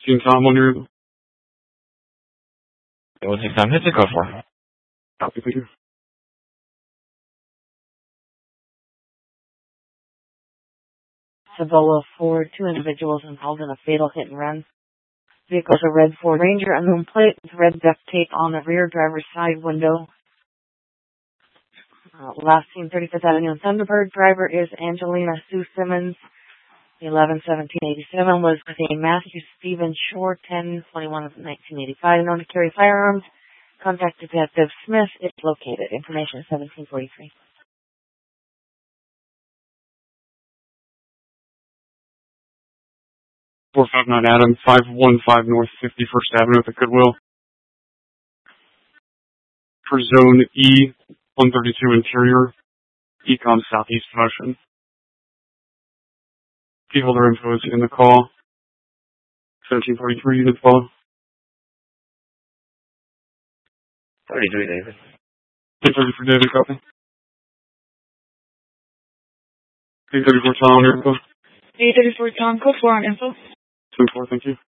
Team Tom on your... It will take time. Hit the code for. Copy, thank you. Cebola Ford, 2 individuals involved in a fatal hit and run. Vehicle's a red Ford Ranger, unknown plate, with red duct tape on the rear driver's side window. Last seen 35th Avenue in Thunderbird. Driver is Angelina Sue Simmons. 11/17/87 was with a Matthew Stephen Shore, 10/21 of 1985, known to carry firearms. Contact Detective Smith. It's located. Information 1743. 459 Adam, 515 North 51st Avenue at the Goodwill. For Zone E, 132 Interior, Econ Southeast Motion. Key holder info is in the call. 1743 unit follow. 33, David. 1030 for David, copy. 834 Tom on your info. 834 Tom, code 4 on info. 10-4, thank you.